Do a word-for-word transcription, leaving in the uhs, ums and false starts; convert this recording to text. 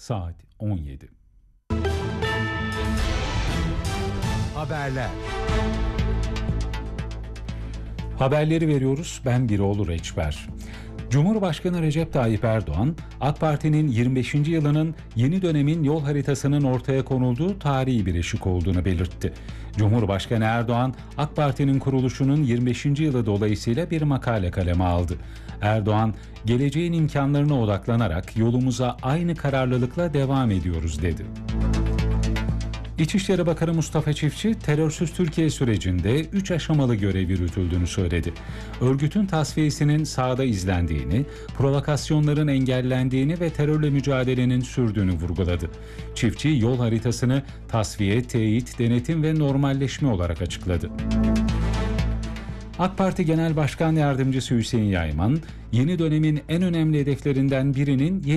saat on yedi. Haberler. Haberleri veriyoruz. Ben Biroğlu Reçber. Cumhurbaşkanı Recep Tayyip Erdoğan, AK Parti'nin yirmi beşinci yılının yeni dönemin yol haritasının ortaya konulduğu tarihi bir eşik olduğunu belirtti. Cumhurbaşkanı Erdoğan, AK Parti'nin kuruluşunun yirmi beşinci yılı dolayısıyla bir makale kaleme aldı. Erdoğan, geleceğin imkanlarına odaklanarak yolumuza aynı kararlılıkla devam ediyoruz dedi. İçişleri Bakanı Mustafa Çiftçi, terörsüz Türkiye sürecinde üç aşamalı görev yürütüldüğünü söyledi. Örgütün tasfiyesinin sahada izlendiğini, provokasyonların engellendiğini ve terörle mücadelenin sürdüğünü vurguladı. Çiftçi, yol haritasını tasfiye, teyit, denetim ve normalleşme olarak açıkladı. AK Parti Genel Başkan Yardımcısı Hüseyin Yayman, yeni dönemin en önemli hedeflerinden birinin